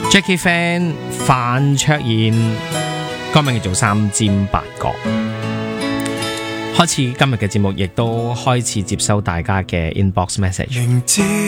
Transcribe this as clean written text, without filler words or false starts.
Jackie Fan 范卓燕，歌名叫做三尖八角。開始今日嘅節目，亦都開始接收大家嘅 inbox message。 明知